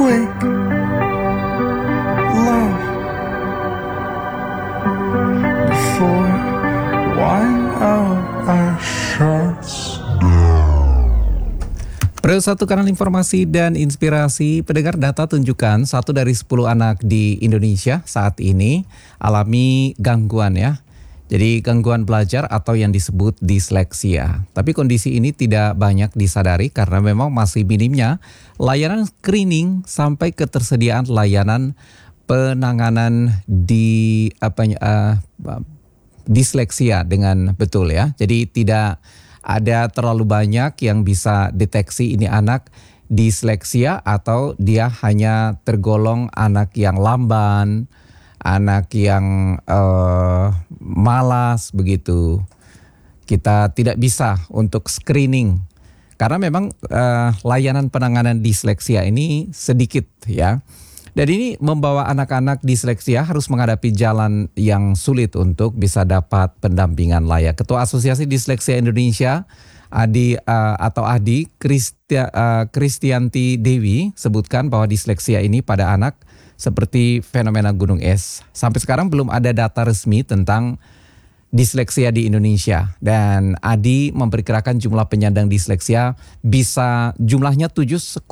quick love before one of our shots. Pro 1 kanal informasi dan inspirasi. Pendengar, data tunjukkan 1 dari 10 anak di Indonesia saat ini alami gangguan ya. Jadi gangguan belajar atau yang disebut disleksia. Tapi kondisi ini tidak banyak disadari karena memang masih minimnya layanan screening sampai ketersediaan layanan penanganan disleksia dengan betul ya. Jadi tidak ada terlalu banyak yang bisa deteksi ini anak disleksia atau dia hanya tergolong anak yang lamban, anak yang malas begitu. Kita tidak bisa untuk screening karena memang layanan penanganan disleksia ini sedikit ya. Dan ini membawa anak-anak disleksia harus menghadapi jalan yang sulit untuk bisa dapat pendampingan layak. Ketua Asosiasi Disleksia Indonesia, Adi Kristianti Dewi, sebutkan bahwa disleksia ini pada anak seperti fenomena gunung es. Sampai sekarang belum ada data resmi tentang disleksia di Indonesia. Dan Adi memperkirakan jumlah penyandang disleksia bisa jumlahnya 7,5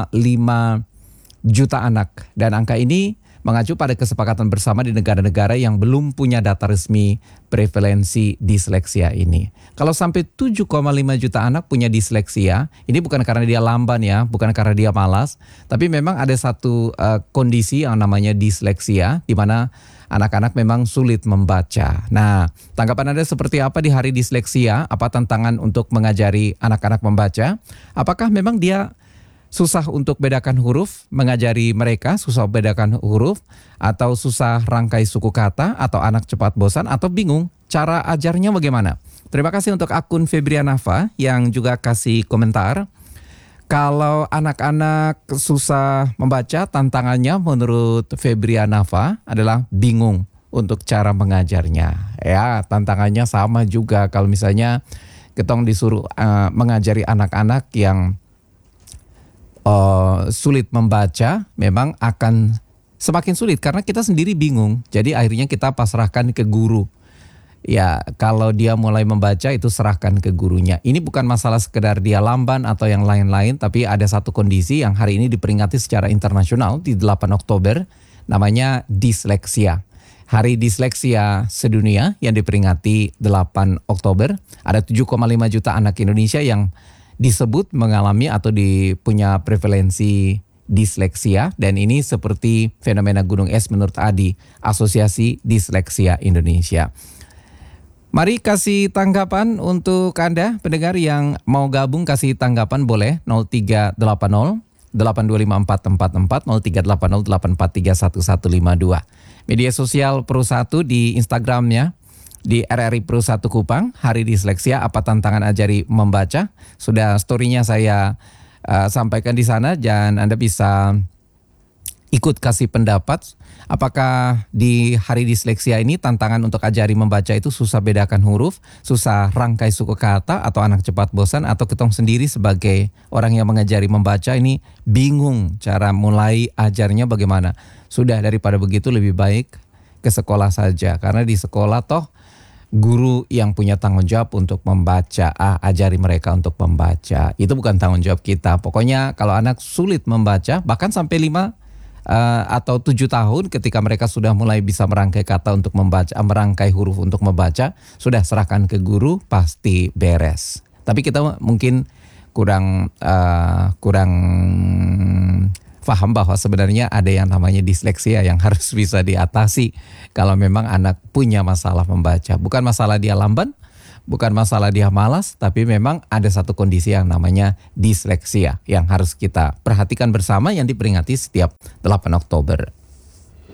juta anak, dan angka ini mengacu pada kesepakatan bersama di negara-negara yang belum punya data resmi prevalensi disleksia ini. Kalau sampai 7,5 juta anak punya disleksia, ini bukan karena dia lamban ya, bukan karena dia malas, tapi memang ada satu kondisi yang namanya disleksia, di mana anak-anak memang sulit membaca. Nah, tanggapan Anda seperti apa di hari disleksia? Apa tantangan untuk mengajari anak-anak membaca? Apakah memang dia susah untuk bedakan huruf, mengajari mereka susah bedakan huruf, atau susah rangkai suku kata, atau anak cepat bosan, atau bingung cara ajarnya bagaimana? Terima kasih untuk akun Febrianafa yang juga kasih komentar. Kalau anak-anak susah membaca, tantangannya menurut Febrianafa adalah bingung untuk cara mengajarnya. Ya, tantangannya sama juga kalau misalnya ketong disuruh mengajari anak-anak yang sulit membaca, memang akan semakin sulit karena kita sendiri bingung. Jadi akhirnya kita pasrahkan ke guru. Ya, kalau dia mulai membaca itu serahkan ke gurunya. Ini bukan masalah sekedar dia lamban atau yang lain-lain, tapi ada satu kondisi yang hari ini diperingati secara internasional di 8 Oktober, namanya disleksia. Hari disleksia sedunia yang diperingati 8 Oktober. Ada 7,5 juta anak Indonesia yang disebut mengalami atau punya prevalensi disleksia, dan ini seperti fenomena gunung es menurut Adi, Asosiasi Disleksia Indonesia. Mari kasih tanggapan untuk Anda pendengar yang mau gabung, kasih tanggapan boleh 0380 825444 0380 84315152. Media sosial Pro 1 di Instagramnya di RRI Pro 1 Kupang, hari disleksia, apa tantangan ajari membaca? Sudah story-nya saya sampaikan di sana, dan Anda bisa ikut kasih pendapat. Apakah di hari disleksia ini tantangan untuk ajari membaca itu susah bedakan huruf, susah rangkai suku kata, atau anak cepat bosan, atau ketong sendiri sebagai orang yang mengajari membaca ini bingung cara mulai ajarnya bagaimana? Sudah, daripada begitu lebih baik ke sekolah saja, karena di sekolah toh guru yang punya tanggung jawab untuk membaca, ajari mereka untuk membaca. Itu bukan tanggung jawab kita. Pokoknya kalau anak sulit membaca, bahkan sampai 5 atau 7 tahun, ketika mereka sudah mulai bisa merangkai kata untuk membaca, merangkai huruf untuk membaca, sudah serahkan ke guru, pasti beres. Tapi kita mungkin kurang paham bahwa sebenarnya ada yang namanya disleksia yang harus bisa diatasi kalau memang anak punya masalah membaca. Bukan masalah dia lamban, bukan masalah dia malas, tapi memang ada satu kondisi yang namanya disleksia yang harus kita perhatikan bersama, yang diperingati setiap 8 Oktober.